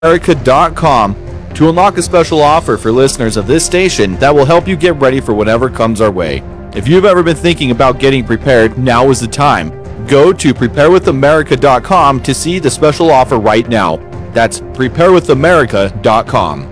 preparewithamerica.com to unlock a special offer for listeners of this station that will help you get ready for whatever comes our way. If you've ever been thinking about getting prepared, now is the time. Go to preparewithamerica.com to see the special offer right now. That's preparewithamerica.com.